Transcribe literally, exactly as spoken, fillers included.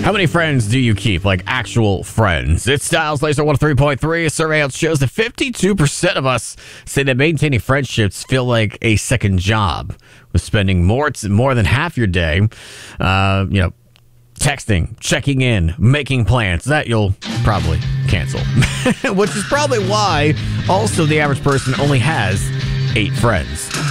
How many friends do you keep? Like actual friends? It's Styles Laser one oh three point three. A survey out shows that fifty-two percent of us say that maintaining friendships feel like a second job, with spending more more than half your day, uh, you know, texting, checking in, making plans. That you'll probably cancel. Which is probably why also the average person only has eight friends.